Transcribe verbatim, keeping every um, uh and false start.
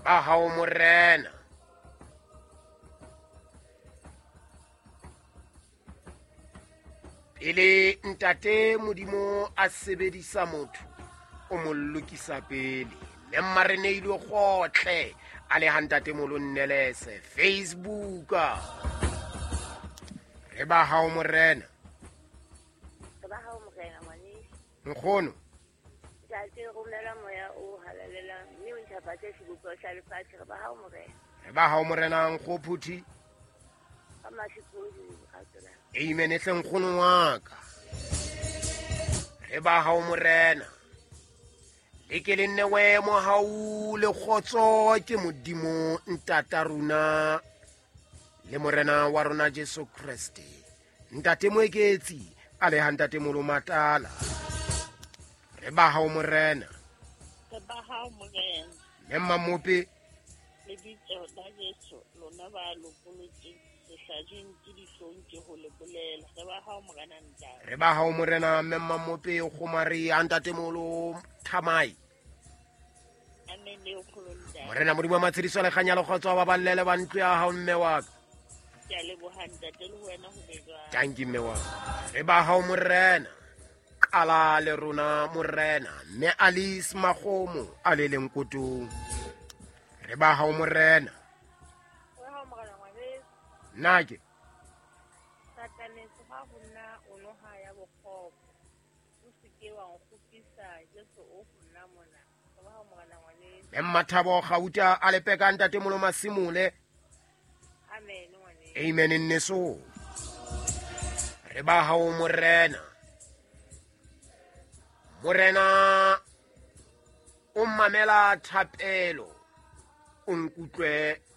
ba hao morena. Pele ntate modimo a sebedisa motho o mo lokisa pele. Ne mmareneilwe gotle a le hantate molonnelese Facebook. Re ba hao morena. Re ba hao morena ngwaneso. Nkgono. Ntate romela moya o halalela mme o ntjhafatse sebopo sa lefatshe. Re ba hao morena. Re ba hao morena nkgophuthi. Ka mashikodi ratela. Amen ehle nkgono wa ka. Re ba hao morena. Le ke le nne we mo hao le khotso ke modimo ntata runa le morena wa rona Jesu Kriste. Ntate moeketsi a le hantate molo matala. Re ba hao morena. Re ba hao morena. Le mamope Le bitso la Jesu lona ba lo polotse sejeng ke dihlong ke ho le bolela. Re ba hao morena ntate. Re ba hao morena mme mamope go mari hantate molo thamai. Amen le kholo ntate. Morena modimo matsediso le khanya le khotso ba ballele ba ntwe ya hao mme wa ka. Ke le bohanda te le wena ho bega. Tanki mme wa. Re ba hao morena. Kala le rona morena ne Alice Magomo a le leng kotong. Re ba hao morena. Re hao morena ngwaneso. Nake. Satanese ha hona o no ha ya bokgopo. O se ke wa nkgopisa Jesu o hona mona. Re ba hao morena ngwaneso. Emmathabo gauta a le peka ntate molo masimole. Amen ngwaneso. Amen nneso. Re ba hao morena. Morena o mamela thapelo o nkutlwe